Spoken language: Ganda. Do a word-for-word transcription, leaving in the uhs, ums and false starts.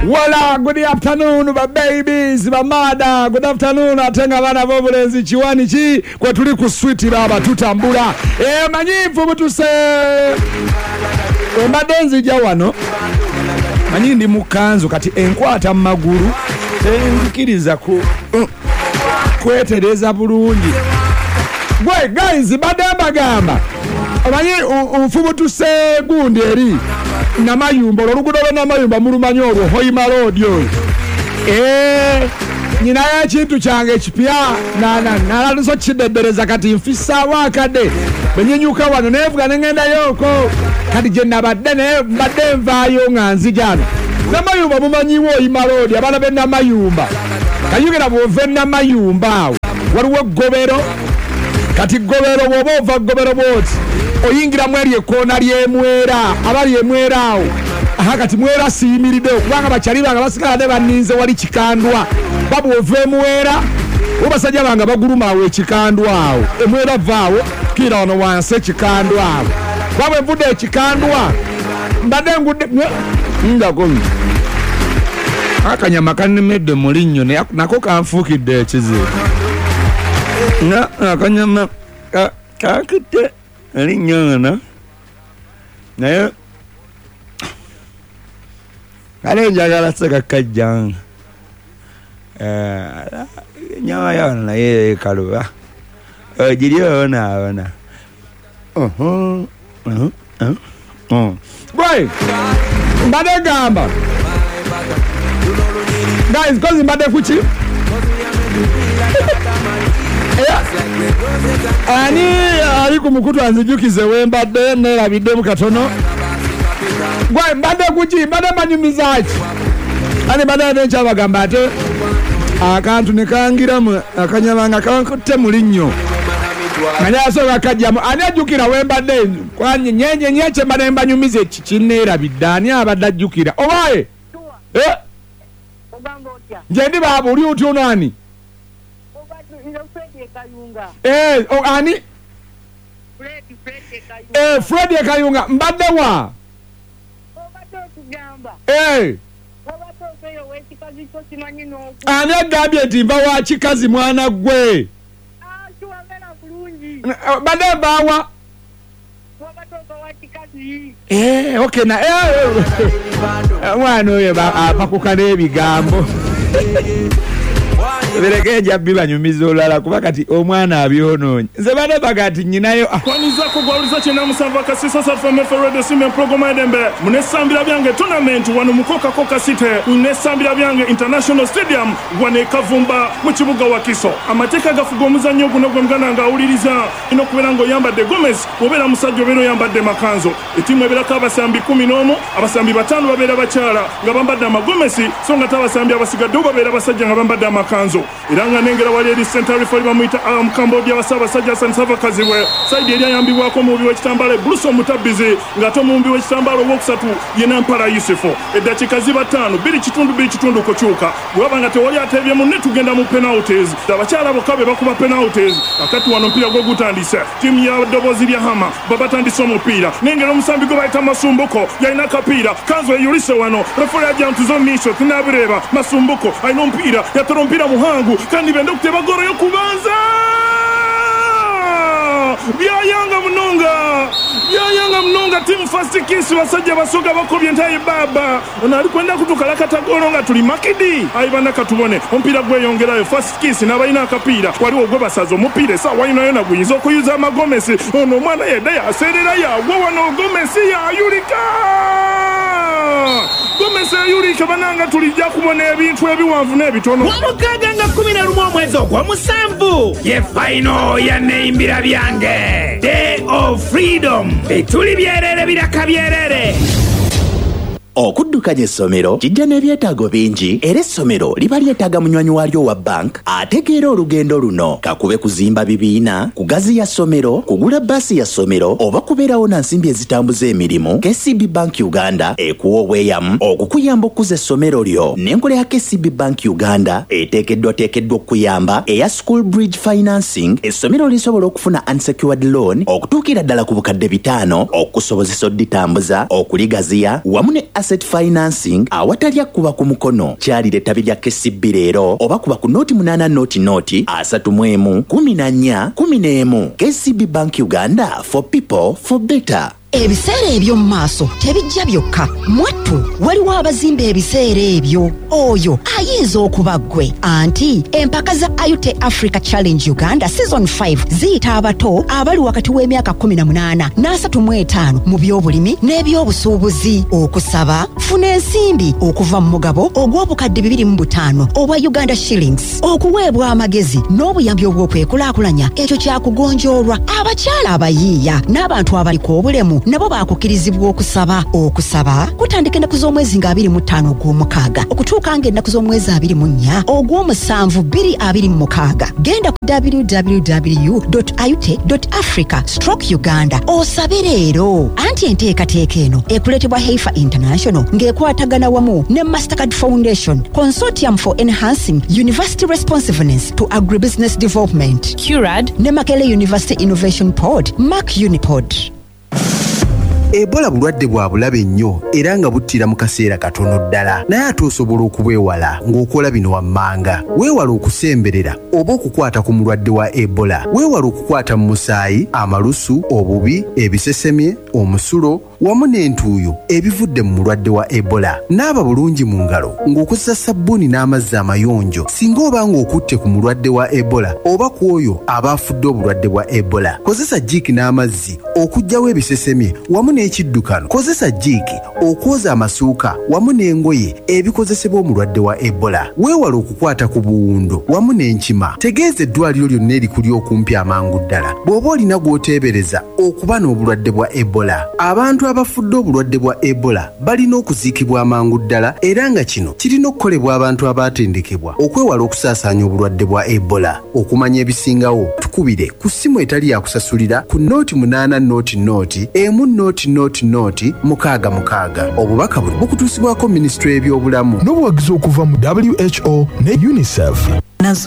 Wala, good afternoon, ba babies, ba mada, good afternoon, atenga bana bobulenzi chiwani chi, kwa tuli kuswiti baba, tutambula. E manyifu mutuse, e madenzi jawano, manyi ndi mukanzu kati enkwata maguru, enkiriza ku, kwetereza bulungi. Gwe, guys, badamba gamba, manyi ufumu tuse gundi eri, namayumba olugudolo namayumba mulumanyi olwo hoima road oyo eh nyina ya kintu kyange ekipya nana nalaluso kideddereza kati nfisa wakade benyenyuka wano nevuga nengenda yoko kati je nabadde ne mbadde nvaayo nga nzijana namayumba mumanyiwo hoima road abana be namayumba kayugera bwove namayumba awo waliwo gobero kati gobero bwoba ova gobero bwoti oyingira mweri ekona lyemwera abali emwera awo hakati mwera siyimiridde kubanga bakyali banga basigala ne baninze wali kikandwa babu ove mwera obasajja banga baguluma awo ekikandwa awo emwera vaawo kira wano wansi ekikandwa awo babwe mvudde ekikandwa mbadde ngudde ndagomi akanyama kannemedde mulinnyo nako kanfuukidde ekizibu na akanyama kakite alinyana naye kale njagala seka kajjanga eh nyawa yana naye kaluba ojiriyo na wana oho oho oh boy mbade gamba guys gozi mbade kuchi ani ali kumukutu anzijukize wembadde nerabidde mukatono gwe mbadde kuki mbadde manyumizaaki ani mbadde nencha bagamba ate akantu nekangiramu akanyamanga kankutte mulinnyo nanyasoka kajjamu ani ajjukira wembadde kwanye nyenye nyeche mbadde mbanyumize kinerabidde ani abadde ajjukira obaye eh njendi baba uli utyo nani eh o ani Fred Fred Kayunga eh Fred Kayunga mbadde wa obadde kugamba eh obadde oyo wekikazi ko simanyi no ani agambye nti mba wa kikazi mwana gwe ah tuwabera bulungi mbadde bawa obadde wa kikazi eh okay na eh mwana oyo apakukana ebigambo Bereke njabbi banyumiza olala kuba kati omwana abyonoonye nze bade bagati nyinayo kwaniza kugwaluza kina musava kasisa safa meferede sime programa edembe munesambira byange tournament wano mukoka koka city munesambira byange international stadium wane kavumba mu kibuga wa Kiso amateka gafuga omuzannyo guno gwe muganda nga awuliriza ino kubera ngo yambadde Gomez obera musajja obero yambadde Makanzo etimu ebirako abasambi kumi n'omu abasambi batano babera bakyala nga bambadde amagomesi so nga tabasambi abasigadde babera basajja nga bambadde Makanzo iranga nengera wali eri center referee bamuita um, Cambodia basaba sajja sansava kaziwe saidi eri ayambibwako mu biwe kitambale Bruce Mutabizi nga to mu biwe kitambalo wokusatu yena Mpala Yusufu eddakika ziba ttaano biri kitundu biri kitundu kokyuka bwabanga tewali atebye mu ne tugenda mu penalties abakyala bokabe bakuba penalties akati wano mpira gwo gutandise timu ya Dobozi lya Hama babatandise omupiira nengera omusambi gwe bayita Masumbuko yalina kapiira Kanzo eyulise wano referee ajja ntuzo misho tinabireba Masumbuko ayina omupiira yatoro omupiira muhangu kandi bende okuteba goro yo kubanza byayanga munonga byayanga munonga team first kiss basajja basoga bakobye ntaye baba onali kwenda kutukala katagoro nga tuli makidi ayibana katubone ompira gwe yongerayo first kiss nabayina akapiira waliwo gwe basazo mupire sa wayina yona guyinza okuyuza amagomesi ono mwana yedde yaserera yagwa wano gomesi yayulika Gomesi yayulika bananga tulijja kubona ebintu ebiwanvu n'ebitono wamukaga nga kumi na lumu omwezi ogwa musanvu ye final ya neimbira byange Day of Freedom bituli byerere biraka byerere okuddukanya essomero kijja n'ebyetaago bingi era essomero liba lyetaaga munywanyi walyo wa bank ategeera olugendo luno kakube kuzimba bibiina kugaziya ssomero kugula bbaasi ya ssomero oba kubeerawo na nsimbi ezitambuza emirimu K C B Bank Uganda ekuwa obweyamu okukuyamba okuza essomero lyo n'enkola ya K C B Bank Uganda eteekeddwa teekeddwa okuyamba eya school bridge financing essomero lisobola okufuna unsecured loan okutuukira ddala ku bukadde bitaano okusobozesa odditambuza okuligaziya wamu ne asset financing awatalya kuba ku mukono kyalira ettabi lya K C B leero oba kuba ku noti munana noti noti asatu mu emu kumi na nnya kumi n'emu. K C B Bank Uganda, for people for better. Ebiseera ebyo mu maaso tebijja byokka. Mwattu waliwo abazimba ebiseera ebyo. Oyo ayinza okuba ggwe. Anti empaka za Ayute Africa Challenge Uganda Season five ziyita abato abali wakati w'emyaka kumi na munaana n'asatu mu etaano mu by'obulimi n'ebyobusuubuzi. Okusaba funa ensimbi okuva mu mugabo ogw'obukadde bibiri mu butaano obwa Uganda shillings. Okuweebwa amagezi n'obuyambi obw'okwekulaakulanya ekyo kyakugonjoolwa. Abakyala abayiiya n'abantu abaliko obulemu nabo bakukirizibwa okusaba. Okusaba kutandika ennaku z'omwezi nga abiri mu ttaano ogw'omukaaga okutuuka ng'ennaku z'omwezi abiri mu nnya ogw'omusanvu bbiri abiri mu mukaaga. Genda ku w w w dot ayute dot africa stroke uganda osabe leero. Anti enteekateeka eno ekuleetebwa Heifer International ng'ekwatagana wamu ne Mastercard Foundation Consortium for Enhancing University Responsiveness to Agribusiness Development C U R A D ne Makerere University Innovation Pod Mac Unipod. Ebola bulwadde bwa bulabe nnyo era nga buttira mu kaseera katono ddala, naye ate osobola okubwewala ng'okola bino wammanga. Weewala okusemberera oba okukwata ku mulwadde wa Ebola. Weewala okukwata mu musaayi, amalusu, obubi, ebisesemye, omusulo wamu n'entuuyo ebivudde mu mulwadde wa Ebola. Naaba bulungi mu ngalo ng'okozesa sabbuuni n'amazzi amayonjo singa oba ng'okutte ku mulwadde wa Ebola oba ku oyo aba afudde obulwadde bwa Ebola. Kozesa jjiiki n'amazzi okuggyawo ebisesemye wamu n'ekiddukano. Kozesa jjiiki okwoza amasuuka wamu n'engoye ebikozesebwa omulwadde wa Ebola. Weewala okukwata ku buwundo wamu n'enkima. Tegeeza eddwaliro lyonna erikuli okumpi amangu ddala bw'oba olina gw'oteebereza okuba n'obulwadde bwa Ebola. Abantu abafudde obulwadde bwa Ebola balina okuziikibwa amangu ddala era nga kino kirina okukolebwa abantu abaatendekebwa okwewala okusaasaanya obulwadde bwa Ebola. Okumanya ebisingawo tukubire ku ssimu etali yakusasulira ku nooti munaana nooti nooti emu nooti nooti nooti mukaaga mukaaga. Obubaka buno bukutuusibwako Minisitule y'ebyobulamu n'obuwagizi okuva mu W H O ne UNICEF.